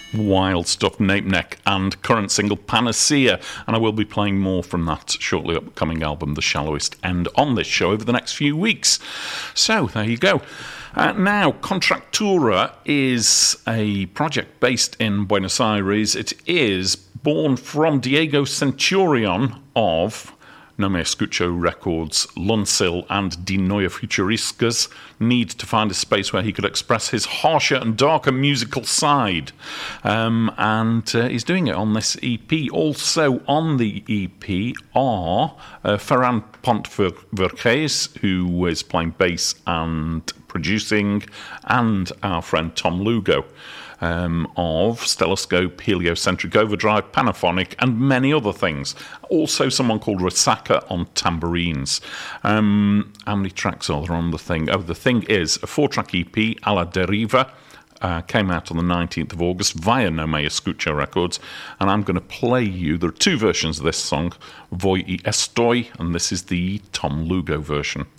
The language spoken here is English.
Wild Stuff, Nape Neck, and current single Panacea, and I will be playing more from that shortly upcoming album, The Shallowest End, on this show over the next few weeks. So, there you go. Now, Contractura is a project based in Buenos Aires. It is born from Diego Centurion of No Me Escucho Records, Lunsil, and Die Neue Futuristas need to find a space where he could express his harsher and darker musical side. And he's doing it on this EP. Also on the EP are Ferran Pontvergés, who is playing bass and producing, and our friend Tom Lugo. Of Stelloscope, Heliocentric Overdrive, Panaphonic, and many other things. Also someone called Resaca on tambourines. How many tracks are there on the thing? Oh, the thing is a 4-track EP, A La Deriva, came out on the 19th of August via No Me Escucho Records, and I'm going to play you, there are 2 versions of this song, Voy y Estoy, and this is the Tom Lugo version.